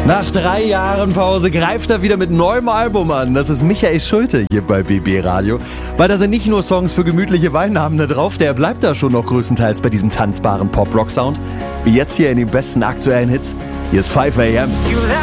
Nach 3 Jahren Pause greift er wieder mit neuem Album an. Das ist Michael Schulte hier bei BB Radio. Weil da sind nicht nur Songs für gemütliche Weinabende drauf, der bleibt da schon noch größtenteils bei diesem tanzbaren Pop-Rock-Sound. Wie jetzt hier in den besten aktuellen Hits. Hier ist 5 AM.